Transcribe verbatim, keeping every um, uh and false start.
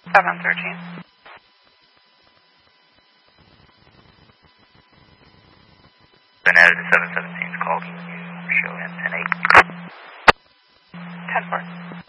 seven thirteen. Been added to seven seventeen is called. Show in ten eight. ten four.